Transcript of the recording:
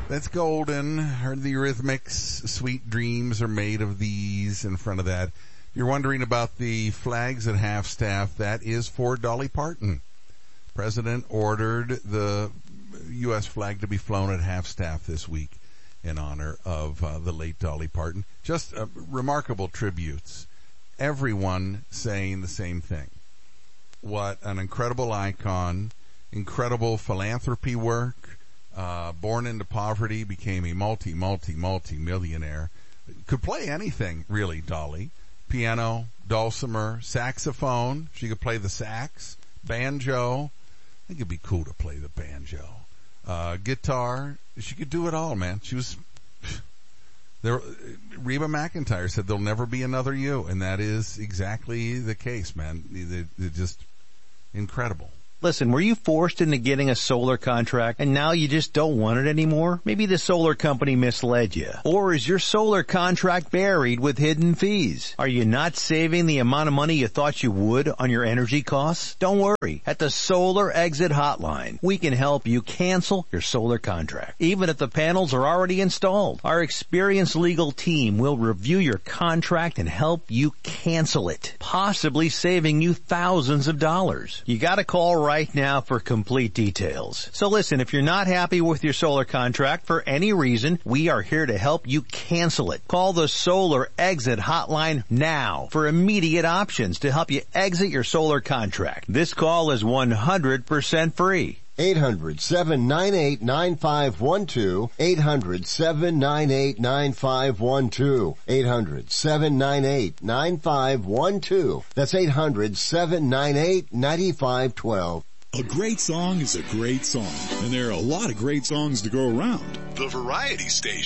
That's golden. Heard the Eurythmics, Sweet Dreams are made of these in front of that. You're wondering about the flags at half-staff. That is for Dolly Parton. President ordered the U.S. flag to be flown at half-staff this week in honor of the late Dolly Parton. Just remarkable tributes. Everyone saying the same thing. What an incredible icon, incredible philanthropy work, born into poverty, became a multi-millionaire. Could play anything, really, Dolly. Piano, dulcimer, saxophone. She could play the sax, banjo. I think it'd be cool to play the banjo. Guitar. She could do it all, man. She was there. Reba McEntire said there'll never be another you, and that is exactly the case, man. They're just incredible. Listen, were you forced into getting a solar contract and now you just don't want it anymore? Maybe the solar company misled you. Or is your solar contract buried with hidden fees? Are you not saving the amount of money you thought you would on your energy costs? Don't worry. At the Solar Exit Hotline, we can help you cancel your solar contract, even if the panels are already installed. Our experienced legal team will review your contract and help you cancel it, possibly saving you thousands of dollars. You gotta call right now for complete details. So listen, if you're not happy with your solar contract for any reason, we are here to help you cancel it. Call the Solar Exit Hotline now for immediate options to help you exit your solar contract. This call is 100% free. 800-798-9512. 800-798-9512. 800-798-9512. That's 800-798-9512. A great song is a great song, and there are a lot of great songs to go around. The Variety Station.